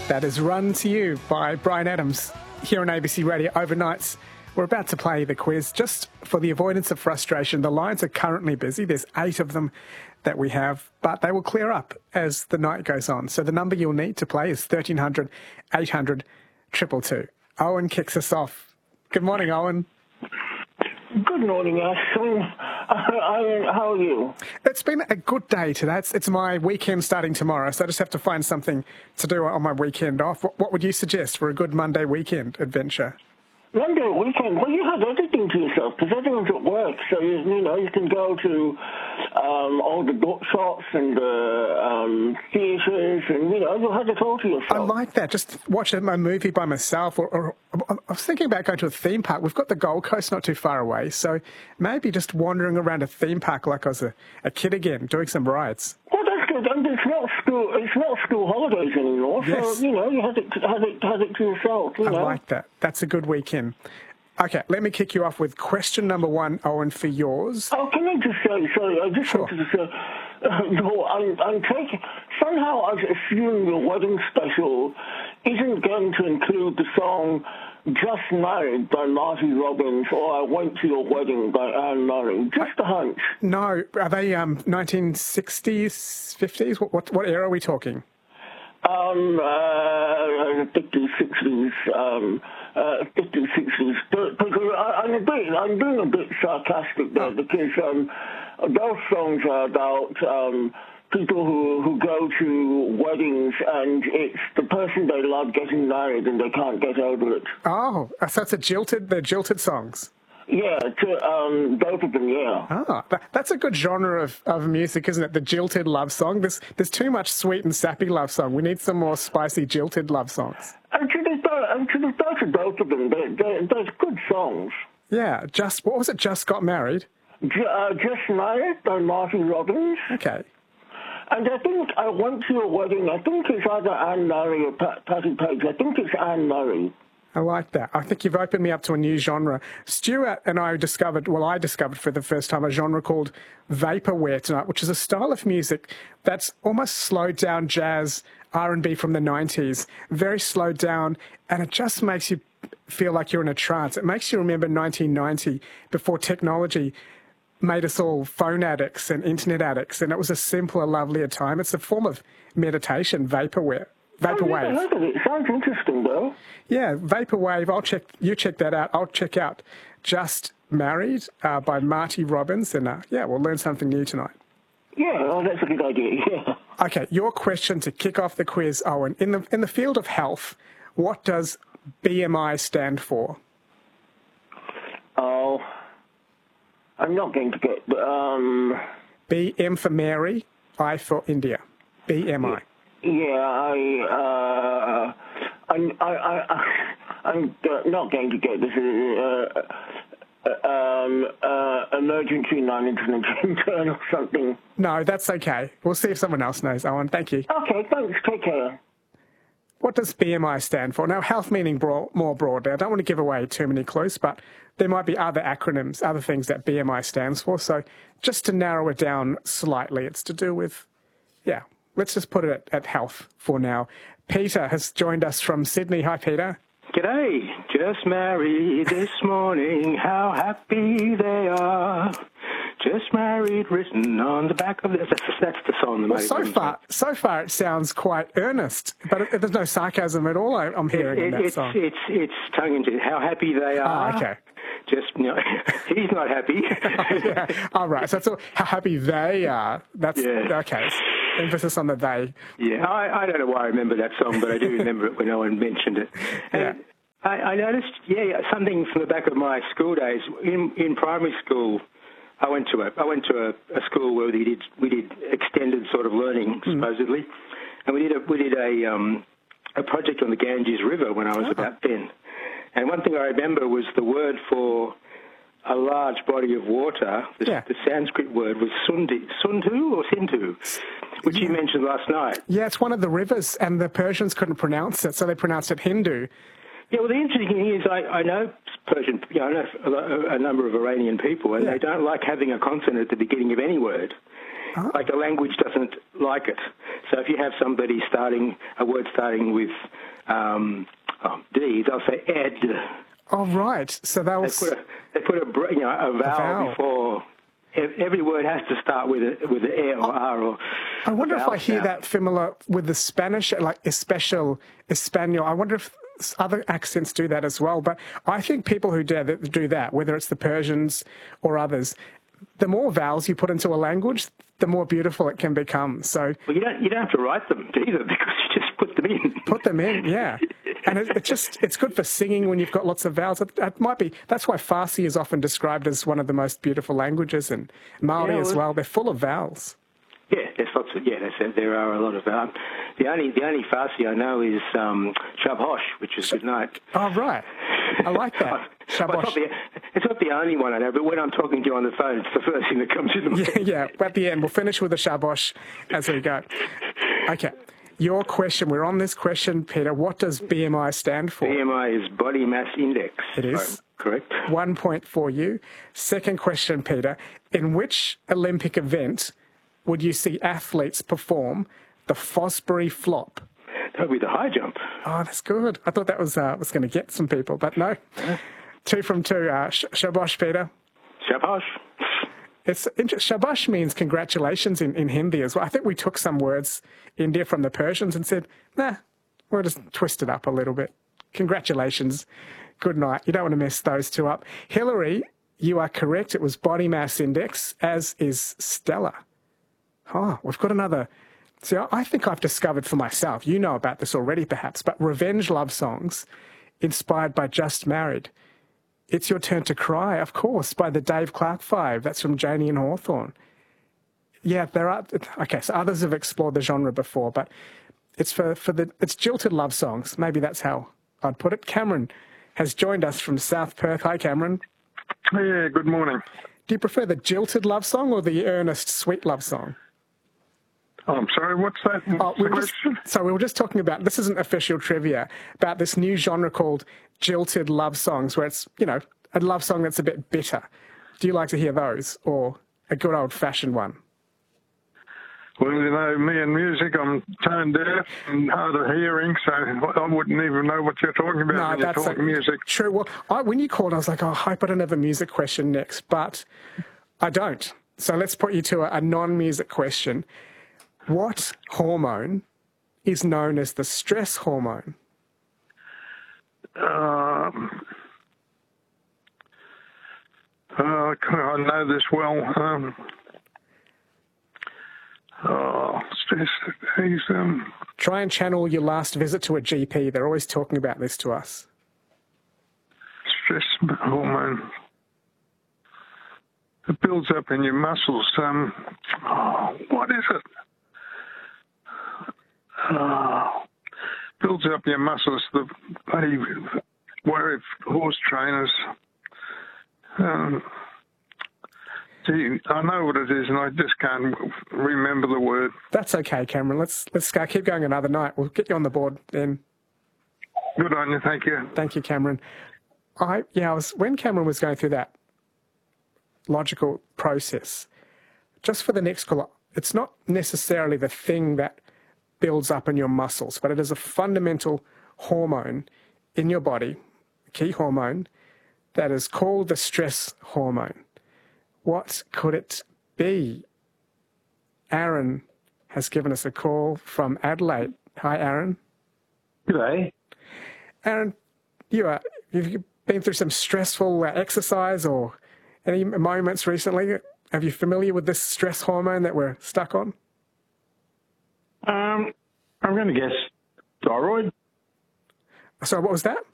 That is Run to You by Bryan Adams here on ABC Radio Overnights. We're about to play the quiz. Just for the avoidance of frustration, the lines are currently busy. There's 8 of them that we have, but they will clear up as the night goes on. So the number you'll need to play is 1300 800 222. Owen kicks us off. Good morning, Owen. Good morning, Ashton. How are you? It's been a good day today. It's my weekend starting tomorrow, so I just have to find something to do on my weekend off. What would you suggest for a good Monday weekend adventure? Monday weekend? Well, you have everything to yourself because everyone's at work, so you can go to all the book shops and theatres, and you'll have it all to yourself. I like that. Just watch a movie by myself, or I was thinking about going to a theme park. We've got the Gold Coast not too far away, so maybe just wandering around a theme park like I was a kid again, doing some rides. Well, that's good. And it's not school holidays anymore, yes. So you have it to yourself. I like that. That's a good weekend. Okay, let me kick you off with question number 1, Owen, for yours. Oh, can I just say, sorry, I just wanted to say, I'm taking, somehow I assume your wedding special isn't going to include the song Just Married by Marty Robbins or I Went to Your Wedding by Anne Murray. Just a hunch. No, are they 1960s, 50s? What era are we talking? 50s, 60s, 50s, 60s. I'm being a bit sarcastic there because those songs are about people who go to weddings and it's the person they love getting married and they can't get over it. Oh, so they're jilted songs. Yeah, both of them, yeah. Ah, that's a good genre of music, isn't it? The jilted love song. There's too much sweet and sappy love song. We need some more spicy jilted love songs. Actually, both of them. They're good songs. Yeah, what was it? Just Got Married? Just Married by Marty Robbins. Okay. And I think I Went to Your Wedding. I think it's either Anne Murray or Patti Page. I think it's Anne Murray. I like that. I think you've opened me up to a new genre. Stuart and I discovered for the first time a genre called vaporware tonight, which is a style of music that's almost slowed down jazz, R&B from the 90s, very slowed down, and it just makes you feel like you're in a trance. It makes you remember 1990, before technology made us all phone addicts and internet addicts, and it was a simpler, lovelier time. It's a form of meditation, vaporware. Vaporwave. Oh, it sounds interesting, though. Yeah, Vaporwave. You check that out. I'll check out Just Married by Marty Robbins, and we'll learn something new tonight. Yeah, that's a good idea. Yeah. Okay, your question to kick off the quiz, Owen. In the field of health, what does BMI stand for? Oh, I'm not going to get. B, M for Mary, I for India. BMI. Yeah, I'm not going to get this. Emergency non-intervention or something. No, that's okay. We'll see if someone else knows, Owen. Thank you. Okay, thanks. Take care. What does BMI stand for? Now, health meaning more broadly. I don't want to give away too many clues, but there might be other acronyms, other things that BMI stands for. So just to narrow it down slightly, it's to do with, let's just put it at health for now. Peter has joined us from Sydney. Hi, Peter. G'day. Just married this morning. How happy they are. Just married, written on the back of this. That's the song. Well, so far it sounds quite earnest, but there's no sarcasm at all I'm hearing in that song. It's tongue in cheek. How happy they are. Oh, okay. Just, he's not happy. All right. So it's all how happy they are. That's okay. Emphasis on the they. Yeah. I don't know why I remember that song, but I do remember it when Owen mentioned it. And I noticed, something from the back of my school days in primary school. I went to a school where we did extended sort of learning supposedly, and we did a project on the Ganges River when I was about 10. And one thing I remember was the word for a large body of water. The Sanskrit word was Sindhu, which you mentioned last night. Yeah, it's one of the rivers, and the Persians couldn't pronounce it, so they pronounced it Hindu. Yeah, well, the interesting thing is I know Persian, I know a number of Iranian people, and they don't like having a consonant at the beginning of any word. Like the language doesn't like it. So if you have somebody a word starting with D, they'll say ed. Oh, right. So they'll... They put a vowel before... Every word has to start with an E or R or... I wonder if I hear that similar with the Spanish, like Espanol. I wonder if other accents do that as well. But I think people who do that, whether it's the Persians or others, the more vowels you put into a language, the more beautiful it can become. So, well, you don't have to write them either, because you just put them in. Put them in, yeah. And it's good for singing when you've got lots of vowels. It might be, that's why Farsi is often described as one of the most beautiful languages, and Mali as well. They're full of vowels. Yeah, there's lots of, there are a lot of vowels. The only Farsi I know is Shabhosh, which is good night. Oh, right. I like that. Shabosh. It's not the only one I know, but when I'm talking to you on the phone, it's the first thing that comes into my head. Yeah, at the end. We'll finish with the Shabosh as we go. Okay. Your question, we're on this question, Peter. What does BMI stand for? BMI is Body Mass Index. It is. Correct. 1 point for you. Second question, Peter. In which Olympic event would you see athletes perform the Fosbury flop? That would be the high jump. Oh, that's good. I thought that was going to get some people, but no. 2 from 2. Shabash, Peter. Shabash. Shabash means congratulations in Hindi as well. I think we took some words, India, from the Persians and said, nah, we'll just twist it up a little bit. Congratulations. Good night. You don't want to mess those two up. Hillary, you are correct. It was Body Mass Index, as is Stella. Oh, we've got another. See, I think I've discovered for myself, you know about this already perhaps, but revenge love songs inspired by Just Married. It's Your Turn to Cry, of course, by the Dave Clark Five. That's from Janie and Hawthorne. Yeah, there are. Okay, so others have explored the genre before, but it's it's jilted love songs. Maybe that's how I'd put it. Cameron has joined us from South Perth. Hi, Cameron. Yeah, good morning. Do you prefer the jilted love song or the earnest, sweet love song? Oh, I'm sorry, what's that question? We were just talking about, this isn't official trivia, about this new genre called jilted love songs, where it's, a love song that's a bit bitter. Do you like to hear those, or a good old-fashioned one? Well, me and music, I'm tone deaf and hard of hearing, so I wouldn't even know what you're talking about when you're talking music. True. Well, when you called, I was like, I hope I don't have a music question next, but I don't. So let's put you to a non-music question. What hormone is known as the stress hormone? I know this well. Stress. Try and channel your last visit to a GP. They're always talking about this to us. Stress hormone. It builds up in your muscles. What is it? Builds up your muscles. The bloody worry horse trainers. I know what it is, and I just can't remember the word. That's okay, Cameron. Let's keep going another night. We'll get you on the board then. Good on you. Thank you. Thank you, Cameron. When Cameron was going through that logical process, just for the next call, it's not necessarily the thing that builds up in your muscles, but it is a fundamental hormone in your body, a key hormone, that is called the stress hormone. What could it be? Aaron has given us a call from Adelaide. Hi, Aaron. G'day. Aaron, you've been through some stressful exercise or any moments recently? Are you familiar with this stress hormone that we're stuck on? I'm going to guess thyroid. So what was that?